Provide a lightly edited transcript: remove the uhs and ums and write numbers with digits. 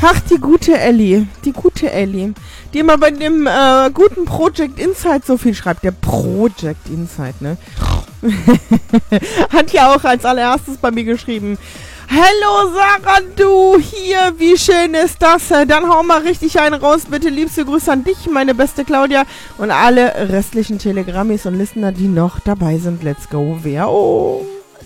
Ach, die gute Ellie. Die immer bei dem guten Project Insight so viel schreibt. Der Project Insight, ne? Hat ja auch als allererstes bei mir geschrieben. Hello Sarah, du hier, wie schön ist das? Dann hau mal richtig einen raus, bitte. Liebste Grüße an dich, meine beste Claudia und alle restlichen Telegrammis und Listener, die noch dabei sind. Let's go, wer? Oh.